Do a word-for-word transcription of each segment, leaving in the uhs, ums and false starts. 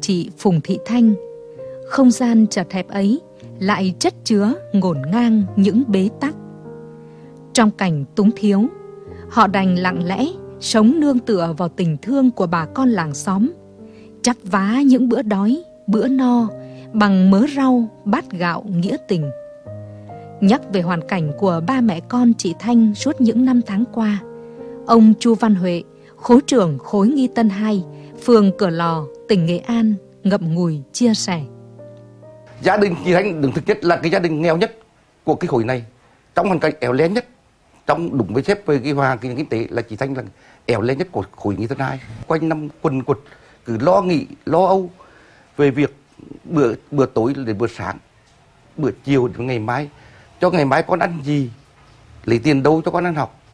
chị Phùng Thị Thanh. Không gian chật hẹp ấy lại chất chứa ngổn ngang những bế tắc. Trong cảnh túng thiếu, họ đành lặng lẽ sống nương tựa vào tình thương của bà con làng xóm, chắp vá những bữa đói, bữa no bằng mớ rau, bát gạo nghĩa tình. Nhắc về hoàn cảnh của ba mẹ con chị Thanh suốt những năm tháng qua, ông Chu Văn Huệ, khối trưởng khối Nghi Tân hai, phường Cửa Lò, tỉnh Nghệ An, ngậm ngùi chia sẻ. Gia đình chị Thanh đứng thực chất là cái gia đình nghèo nhất của cái khối này, trong hoàn cảnh éo le nhất, trong đúng với xếp về cái hoàn cảnh kinh tế là chị Thanh là éo le nhất của khối Nghi Tân hai. Quanh năm quần quật cứ lo nghĩ, lo âu về việc bữa bữa tối đến bữa sáng, bữa chiều đến ngày mai, cho ngày mai con ăn gì, lấy tiền đâu cho con ăn học.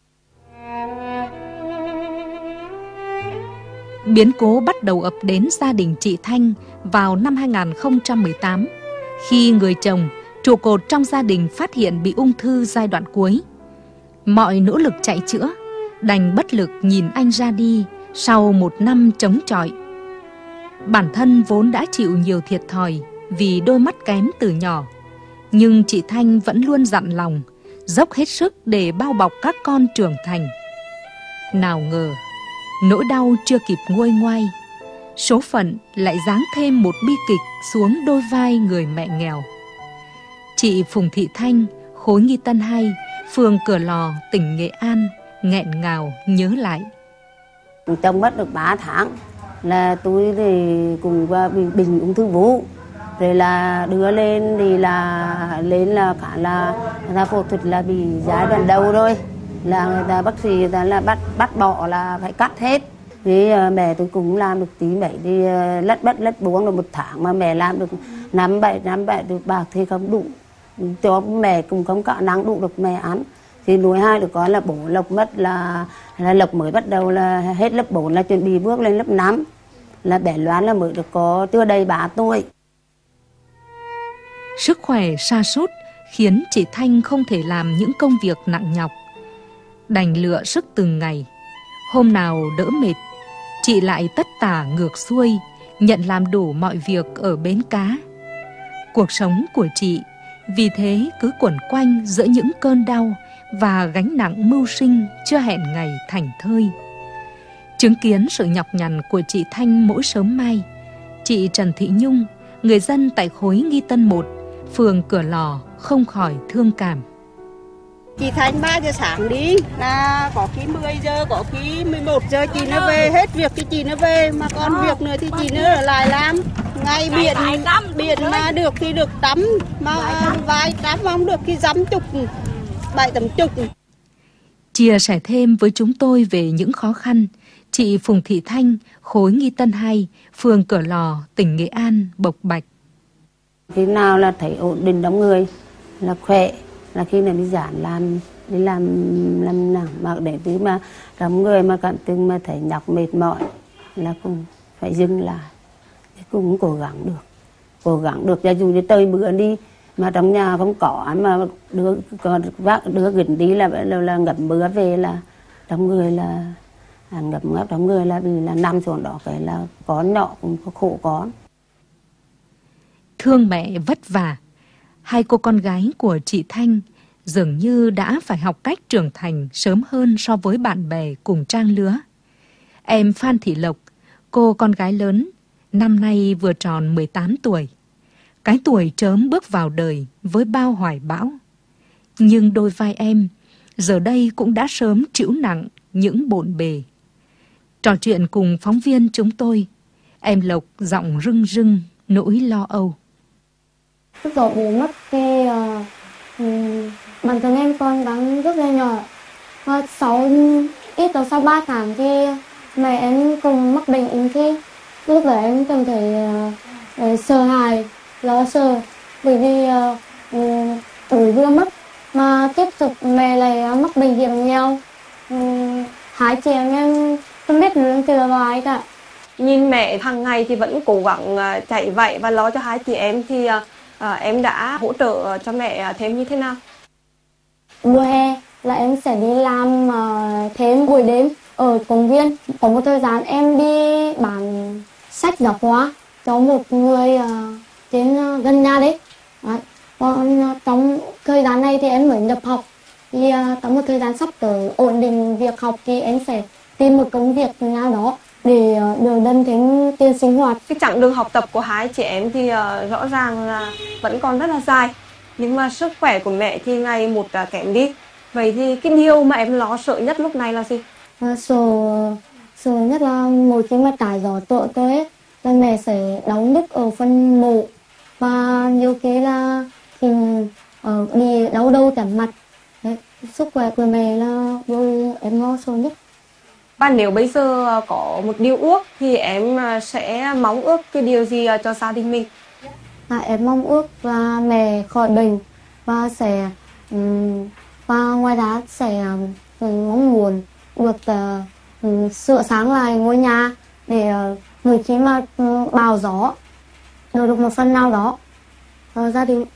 Biến cố bắt đầu ập đến gia đình chị Thanh vào năm hai nghìn không trăm mười tám, khi người chồng, trụ cột trong gia đình phát hiện bị ung thư giai đoạn cuối. Mọi nỗ lực chạy chữa, đành bất lực nhìn anh ra đi sau một năm chống chọi. Bản thân vốn đã chịu nhiều thiệt thòi vì đôi mắt kém từ nhỏ, nhưng chị Thanh vẫn luôn dặn lòng, dốc hết sức để bao bọc các con trưởng thành. Nào ngờ, nỗi đau chưa kịp nguôi ngoai, số phận lại giáng thêm một bi kịch xuống đôi vai người mẹ nghèo. Chị Phùng Thị Thanh, khối Nghi Tân hai, phường Cửa Lò, tỉnh Nghệ An, nghẹn ngào nhớ lại. Chồng mất được ba tháng, là tôi thì cùng bị bệnh ung thư vú, rồi là đưa lên thì là lên là cả là người ta phẫu thuật là bị giai đoạn đầu rồi, là người ta bác sĩ người ta là bắt bắt bỏ là phải cắt hết. Thì uh, mẹ tôi cũng làm được tí mấy đi uh, lất bất lất buông được một tháng mà mẹ làm được năm bảy năm bảy được bạc thì không đủ, cho mẹ cũng không có năng đủ được mẹ ăn. Thì nuôi hai đứa con là bố Lộc mất là là Lộc mới bắt đầu là hết lớp bốn là chuẩn bị bước lên lớp năm, là bé Loan là mới được có chưa đầy ba tuổi. Sức khỏe sa sút khiến chị Thanh không thể làm những công việc nặng nhọc, đành lựa sức từng ngày. Hôm nào đỡ mệt, chị lại tất tả ngược xuôi, nhận làm đủ mọi việc ở bến cá. Cuộc sống của chị vì thế cứ quẩn quanh giữa những cơn đau và gánh nặng mưu sinh chưa hẹn ngày thành thơi. Chứng kiến sự nhọc nhằn của chị Thanh mỗi sớm mai, chị Trần Thị Nhung, người dân tại khối Nghi Tân một, phường Cửa Lò không khỏi thương cảm. Chị Thanh ba giờ sáng đi, là có khi mười giờ, có khi mười một giờ chị nó về, hết việc thì chị nó về, mà còn việc nữa thì chị nó ở lại làm. Ngày biển, biển mà được thì được tắm, mà vài tắm không được thì dăm chục, bảy tấm chục. Chia sẻ thêm với chúng tôi về những khó khăn, chị Phùng Thị Thanh, khối Nghi Tân hai, phường Cửa Lò, tỉnh Nghệ An bộc bạch. Khi nào là thấy ổn định trong người, là khỏe, là khi này đi giản làm, đi làm làm nào mà để tí mà trong người mà cảm từng mà thấy nhọc mệt mỏi là cũng phải dừng lại, cũng cố gắng được, cố gắng được. Cho dù như tới bữa đi mà trong nhà không có mà đứa vác đứa gửi đi là là, là ngậm bữa về là trong người là ngậm ngấp trong người là vì là nằm xuống đó cái là con nhỏ cũng có khổ con. Thương mẹ vất vả, hai cô con gái của chị Thanh dường như đã phải học cách trưởng thành sớm hơn so với bạn bè cùng trang lứa. Em Phan Thị Lộc, cô con gái lớn, năm nay vừa tròn mười tám tuổi. Cái tuổi chớm bước vào đời với bao hoài bão. Nhưng đôi vai em giờ đây cũng đã sớm trĩu nặng những bộn bề. Trò chuyện cùng phóng viên chúng tôi, em Lộc giọng rưng rưng nỗi lo âu. Lúc đó bố mất thì uh, um, bản thân em còn đang rất là nhỏ. Và sau ít đó sau ba tháng thì mẹ em cùng mắc bệnh ung thư. Lúc đó em cảm thấy uh, uh, sợ hãi, lo sợ bởi vì uh, bố vừa mất mà tiếp tục mẹ lại mắc bệnh hiểm nghèo. Um, hai chị em em không biết nương tựa vào ai cả. Nhìn mẹ hàng ngày thì vẫn cố gắng uh, chạy vậy và lo cho hai chị em thì uh, À, em đã hỗ trợ cho mẹ thêm như thế nào? Mùa hè là em sẽ đi làm uh, thêm buổi đêm ở công viên. Có một thời gian em đi bán sách giáo khoa cho một người uh, trên uh, gần nhà đấy. Đấy. Còn uh, trong thời gian này thì em mới nhập học, thì uh, trong một thời gian sắp tới ổn định việc học thì em sẽ tìm một công việc nào đó để uh, được đần thêm tiền sinh hoạt. Cái chặng đường học tập của hai chị em thì uh, rõ ràng là vẫn còn rất là dài, nhưng mà sức khỏe của mẹ thì ngày một uh, kém đi. Vậy thì cái điều mà em lo sợ nhất lúc này là gì? Uh, sợ sợ nhất là một khi mà trải gió tội tôi ấy, thì mẹ sẽ đau nhức ở phần mộ, và nhiều khi là thì uh, đi đau đầu chóng mặt. Đấy. Sức khỏe của mẹ là điều em lo sợ nhất. Và nếu bây giờ có một điều ước thì em sẽ mong ước cái điều gì cho gia đình mình? À, em mong ước là mẹ khỏi bệnh và sẽ um, và ngoài ra sẽ um, mong muốn được uh, um, sửa sáng lại ngôi nhà để uh, người khi mà um, bão gió được được một phần nào đó uh, gia đình.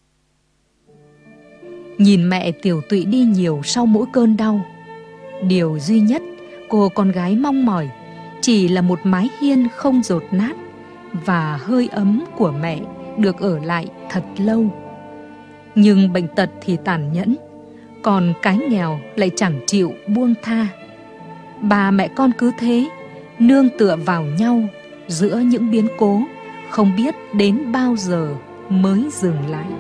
Nhìn mẹ tiểu tụy đi nhiều sau mỗi cơn đau, điều duy nhất cô con gái mong mỏi chỉ là một mái hiên không dột nát và hơi ấm của mẹ được ở lại thật lâu. Nhưng bệnh tật thì tàn nhẫn, còn cái nghèo lại chẳng chịu buông tha. Bà mẹ con cứ thế nương tựa vào nhau giữa những biến cố không biết đến bao giờ mới dừng lại.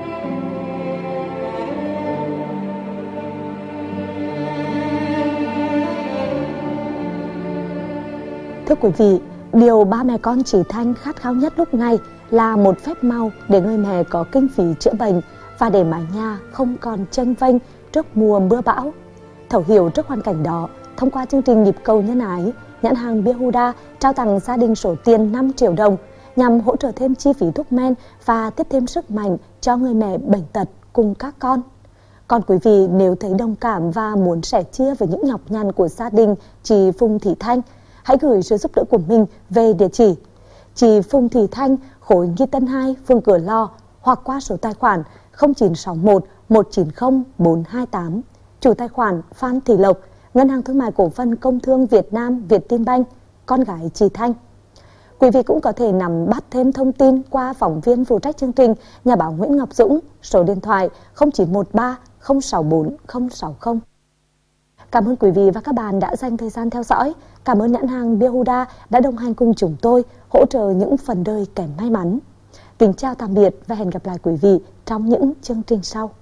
Thưa quý vị, điều ba mẹ con chị Thanh khát khao nhất lúc này là một phép màu để người mẹ có kinh phí chữa bệnh và để mái nhà không còn chênh vênh trước mùa mưa bão. Thấu hiểu trước hoàn cảnh đó, thông qua chương trình Nhịp cầu nhân ái, nhãn hàng Bia Huda trao tặng gia đình số tiền năm triệu đồng nhằm hỗ trợ thêm chi phí thuốc men và tiếp thêm sức mạnh cho người mẹ bệnh tật cùng các con. Còn quý vị nếu thấy đồng cảm và muốn sẻ chia với những nhọc nhằn của gia đình chị Phùng Thị Thanh, hãy gửi sự giúp đỡ của mình về địa chỉ chị Phùng Thị Thanh, khối Nghi Tân hai, phường Cửa Lò, hoặc qua số tài khoản không chín sáu một một chín không bốn hai tám, chủ tài khoản Phan Thị Lộc, Ngân hàng Thương mại Cổ phần Công thương Việt Nam Vietinbank, con gái chị Thanh. Quý vị cũng có thể nắm bắt thêm thông tin qua phóng viên phụ trách chương trình nhà báo Nguyễn Ngọc Dũng, số điện thoại không chín một ba không sáu bốn không sáu không. Cảm ơn quý vị và các bạn đã dành thời gian theo dõi. Cảm ơn nhãn hàng Bia Huda đã đồng hành cùng chúng tôi, hỗ trợ những phần đời kém may mắn. Kính chào tạm biệt và hẹn gặp lại quý vị trong những chương trình sau.